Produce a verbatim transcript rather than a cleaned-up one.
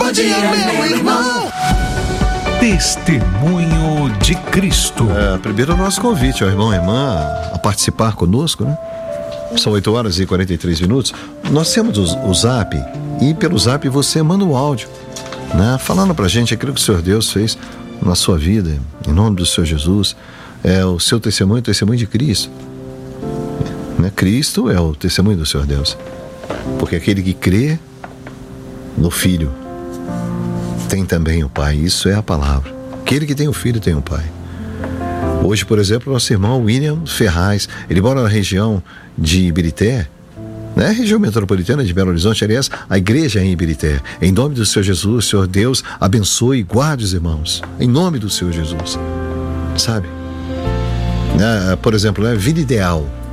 Bom dia, meu irmão. Testemunho de Cristo. É, primeiro o nosso convite ao irmão e irmã a participar conosco, né? São oito horas e quarenta e três minutos. Nós temos o, o Zap, e pelo Zap você manda o áudio, né? Falando pra gente aquilo que o Senhor Deus fez na sua vida, em nome do Senhor Jesus. É o seu testemunho, o testemunho de Cristo, né? Cristo é o testemunho do Senhor Deus, porque aquele que crê no Filho tem também o Pai. Isso é a palavra. Aquele que tem o Filho tem o Pai. Hoje, por exemplo, nosso irmão William Ferraz, ele mora na região de Ibirité, né? Região metropolitana de Belo Horizonte. Aliás, a igreja é em Ibirité. Em nome do Senhor Jesus, Senhor Deus, abençoe e guarde os irmãos. Em nome do Senhor Jesus. Sabe? Ah, por exemplo, né? Vida Ideal.